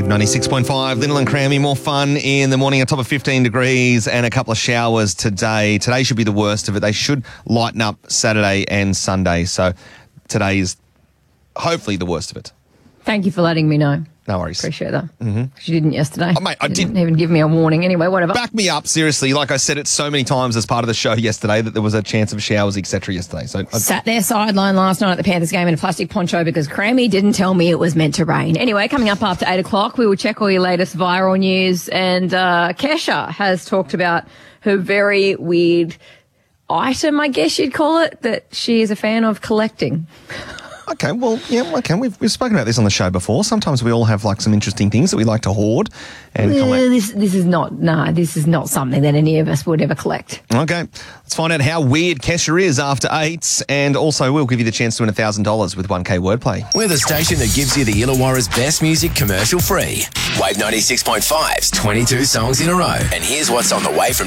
Wave 96.5, Linnell and Crammy. More fun in the morning, a top of 15 degrees and a couple of showers today. Today should be the worst of it. They should lighten up Saturday and Sunday. So today is hopefully the worst of it. Thank you for letting me know. No worries. Appreciate that. Mm-hmm. You didn't yesterday. Oh, mate, I didn't even give me a warning. Anyway, whatever. Back me up, seriously. Like I said it so many times as part of the show yesterday that there was a chance of showers, etc. yesterday. So sat there sideline last night at the Panthers game in a plastic poncho because Crammy didn't tell me it was meant to rain. Anyway, coming up after 8 o'clock, we will check all your latest viral news. And Kesha has talked about her very weird item, I guess you'd call it, that she is a fan of collecting. Okay, well, yeah, okay. We've spoken about this on the show before. Sometimes we all have like some interesting things that we like to hoard and collect. This is not something that any of us would ever collect. Okay, let's find out how weird Kesha is after 8, and also we'll give you the chance to win $1,000 with 1K wordplay. We're the station that gives you the Illawarra's best music commercial free. Wave 96.5's 22 songs in a row. And here's what's on the way from